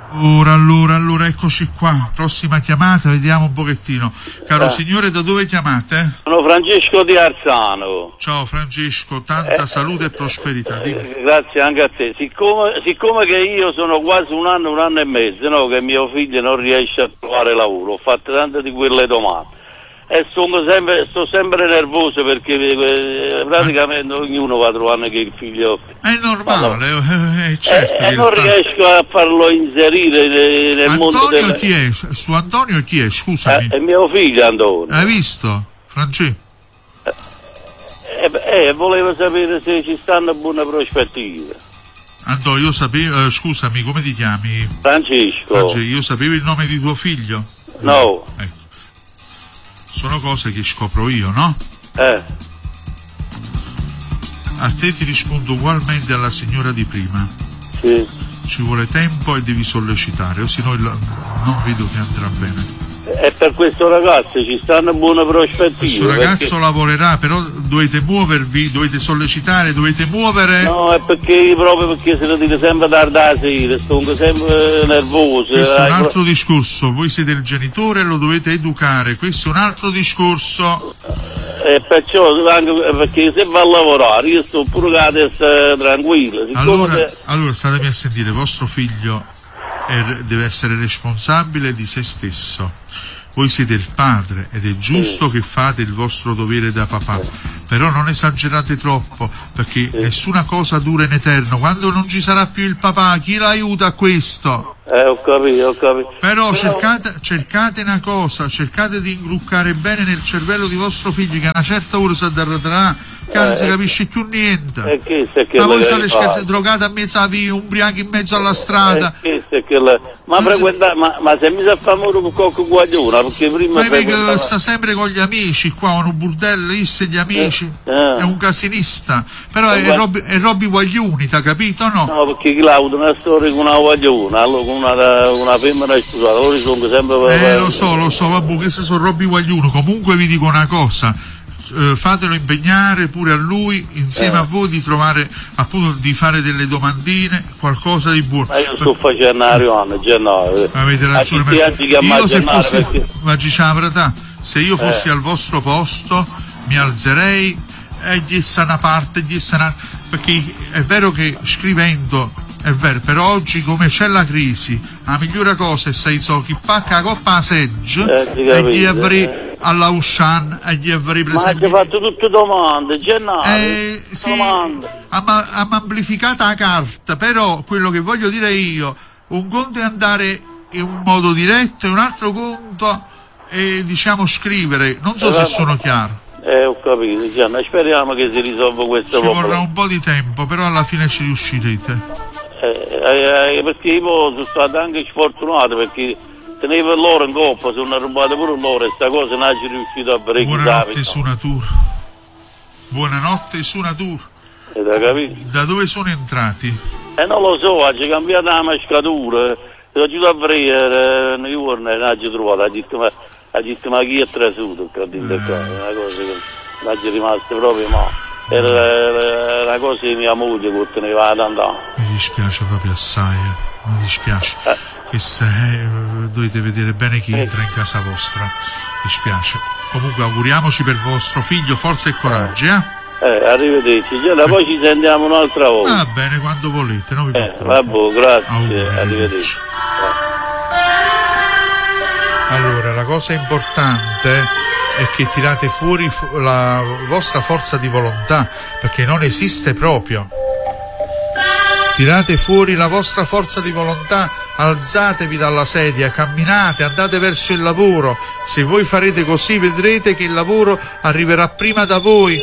Allora, eccoci qua. Prossima chiamata, vediamo un pochettino. Caro signore, da dove chiamate? Sono Francesco di Arzano. Ciao Francesco, tanta salute e prosperità. Grazie anche a te. Siccome che io sono quasi un anno e mezzo, no, che mio figlio non riesce a trovare lavoro, ho fatto tante di quelle domande. E sto sempre nervoso perché praticamente ognuno va trovando che il figlio è normale, certo. E non riesco a farlo inserire nel mondo Antonio chi è? Su Antonio chi è? Scusami. È mio figlio Antonio. Hai visto? Francesco? Volevo sapere se ci stanno buone prospettive. Antonio, io sapevo, scusami, come ti chiami? Francesco, io sapevo il nome di tuo figlio? No. Ecco. Sono cose che scopro io, no? A te ti rispondo ugualmente alla signora di prima. Sì. Ci vuole tempo e devi sollecitare, o se no non vedo che andrà bene. E per questo ragazzo ci stanno buone prospettive. Questo ragazzo lavorerà, però dovete muovervi, dovete sollecitare, dovete muovere. No, è perché se lo dico sempre tardi la sera, sto sempre nervoso. Questo è un altro discorso, voi siete il genitore e lo dovete educare, questo è un altro discorso. E perciò anche perché se va a lavorare io sto pure con la testa tranquilla. Allora statemi a sentire, vostro figlio deve essere responsabile di se stesso. Voi siete il padre ed è giusto che fate il vostro dovere da papà, però non esagerate troppo, perché nessuna cosa dura in eterno. Quando non ci sarà più il papà, chi l'aiuta a questo? Ho capito. Però cercate una cosa, cercate di ingruccare bene nel cervello di vostro figlio che a una certa ora si arretrà, che non si capisce più niente. Ma voi state scherzando, drogati a mezzo alla via, ubriachi in mezzo alla strada. Ma se mi sa fare con qualche guaglione, perché prima sta sempre con gli amici qua, un burdello, gli amici, è un casinista, però è Robby Guaglioni, t'ha capito o no? No, perché Claudio una storia con una guagliona, allora con una femmina sposata, loro sono sempre lo so, vabbè, questi sono Robby Guaglioni. Comunque vi dico una cosa, fatelo impegnare pure a lui insieme a voi di trovare, appunto, di fare delle domandine, qualcosa di buono. Ma io sto facendo Arione, avete ragione, se io fossi al vostro posto mi alzerei e gli sta una parte, perché è vero che scrivendo è vero, però oggi come c'è la crisi, la migliore cosa è se so chi pacca la coppa a seggio e gli avrei alla Ushan e gli avrei preso. Ma hai fatto tutte domande, sì, ha amplificata la carta, però quello che voglio dire io, un conto è andare in un modo diretto e un altro conto è, diciamo, scrivere. Non so se sono chiaro. Ho capito, Gianna, speriamo che si risolva questo problema. Ci vorrà un po' di tempo, però alla fine ci riuscirete. Perché io sono stato anche sfortunato, perché tenevo loro in coppa, sono rubato pure loro e sta cosa non ci riuscito a brevettare. Buonanotte Sunatur. Da dove sono entrati? Non lo so, ha cambiato la mascatura, sono giusto a vedere nei giorni, non ha trovato, ha detto ma chi è trasuto, una cosa che non è rimasta proprio male. Era una cosa di mia moglie che teneva ad andare. Mi dispiace proprio assai, mi dispiace. Che dovete vedere bene chi entra in casa vostra. Mi dispiace. Comunque auguriamoci per vostro figlio forza e coraggio, arrivederci. Poi ci sentiamo un'altra volta. Va bene, quando volete, non vi preoccupate. Vabbè, grazie. Arrivederci. Allora, la cosa importante è che tirate fuori la vostra forza di volontà, perché non esiste proprio. Tirate fuori la vostra forza di volontà, alzatevi dalla sedia, camminate, andate verso il lavoro. Se voi farete così vedrete che il lavoro arriverà prima da voi.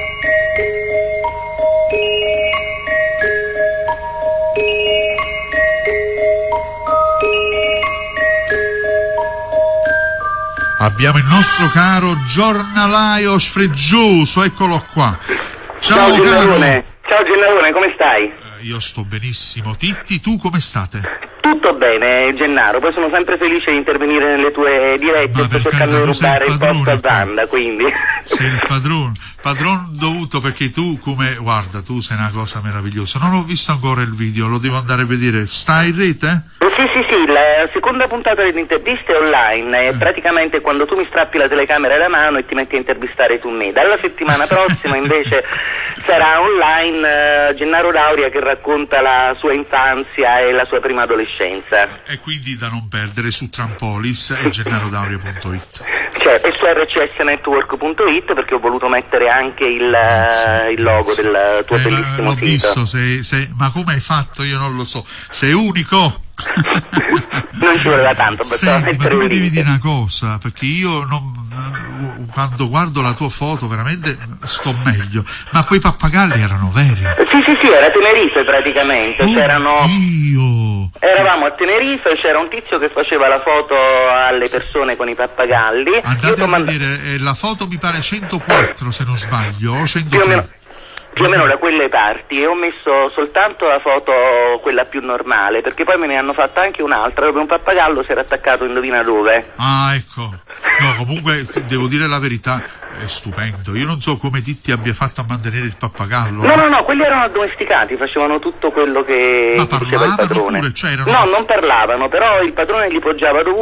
Abbiamo il nostro caro giornalaio sfreggioso, eccolo qua. Ciao Gennarone. Ciao Gennarone, come stai? Io sto benissimo. Titti, tu come state? Tutto bene, Gennaro, poi sono sempre felice di intervenire nelle tue dirette, sto cercando di rubare il posto a Zanda, quindi... Sei il padrone dovuto, perché tu guarda, tu sei una cosa meravigliosa. Non ho visto ancora il video, lo devo andare a vedere. Stai in rete? Sì, la seconda puntata dell'intervista è online, è praticamente quando tu mi strappi la telecamera da mano e ti metti a intervistare tu me. Dalla settimana prossima invece sarà online Gennaro Dauria che racconta la sua infanzia e la sua prima adolescenza. E quindi da non perdere su Trampolis e gennarodauria.it. Cioè, e su rcsnetwork.it, perché ho voluto mettere anche il logo del tuo bellissimo l'ho sito. Visto, ma come hai fatto io non lo so, sei unico. Non ci voleva tanto, bastava Senti, ma mettere tu mi un devi link. dire una cosa, perché io quando guardo la tua foto veramente sto meglio, ma quei pappagalli erano veri? Sì, era Tenerife praticamente, eravamo a Tenerife, c'era un tizio che faceva la foto alle persone con i pappagalli. Andate a vedere, la foto mi pare 104 se non sbaglio, o 103. Più o meno da quelle parti, e ho messo soltanto la foto quella più normale, perché poi me ne hanno fatta anche un'altra dove un pappagallo si era attaccato indovina dove. Ah, ecco. No, comunque devo dire la verità, è stupendo. Io non so come ti abbia fatto a mantenere il pappagallo. No, quelli erano addomesticati, facevano tutto quello che diceva il padrone. Pure, cioè erano... No, non parlavano, però il padrone li poggiava dovunque.